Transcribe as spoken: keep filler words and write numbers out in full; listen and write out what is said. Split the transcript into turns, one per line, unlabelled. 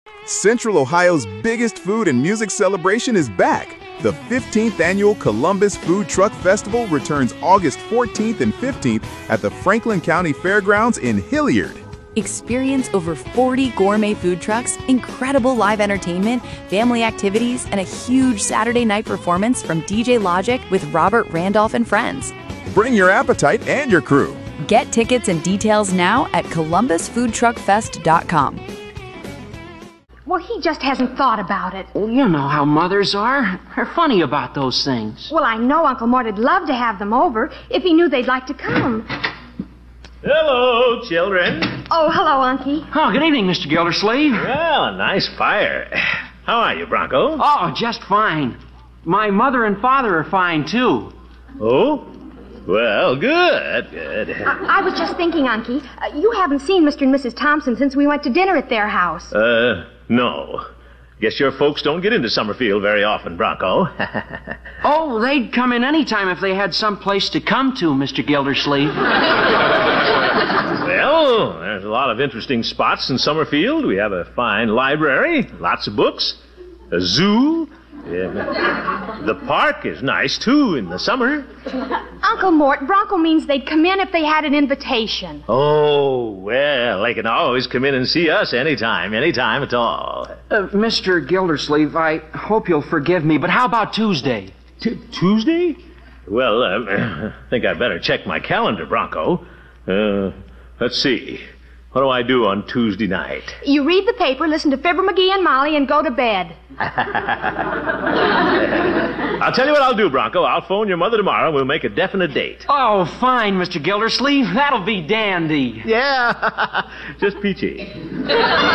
Central Ohio's biggest food and music celebration is back. The fifteenth Annual Columbus Food Truck Festival returns August fourteenth and fifteenth at the Franklin County Fairgrounds in Hilliard.
Experience over forty gourmet food trucks, incredible live entertainment, family activities, and a huge Saturday night performance from D J Logic with Robert Randolph and friends.
Bring your appetite and your crew.
Get tickets and details now at columbus food truck fest dot com.
Well, he just hasn't thought about it.
Well, you know how mothers are. They're funny about those things.
Well, I know Uncle Mort would love to have them over if he knew they'd like to come.
Hello, children.
Oh, hello, Unky.
Oh, good evening, Mister Gildersleeve.
Well, a nice fire. How are you, Bronco?
Oh, just fine. My mother and father are fine, too.
Oh? Well, good, good.
I, I was just thinking, Unky, uh, you haven't seen Mister and Missus Thompson since we went to dinner at their house.
Uh, no. Guess your folks don't get into Summerfield very often, Bronco.
Oh, they'd come in any time if they had some place to come to, Mister Gildersleeve.
Well, there's a lot of interesting spots in Summerfield. We have a fine library, lots of books, a zoo. Yeah. The park is nice, too, in the summer.
Uncle Mort, Bronco means they'd come in if they had an invitation.
Oh, well, they can always come in and see us anytime, anytime at all.
Uh, Mister Gildersleeve, I hope you'll forgive me, but how about Tuesday?
T- Tuesday? Well, um, I think I'd better check my calendar, Bronco. Uh, let's see. What do I do on Tuesday night?
You read the paper, listen to Fibber McGee and Molly, and go to bed.
I'll tell you what I'll do, Bronco. I'll phone your mother tomorrow and we'll make a definite date.
Oh, fine, Mister Gildersleeve. That'll be dandy.
Yeah, just peachy.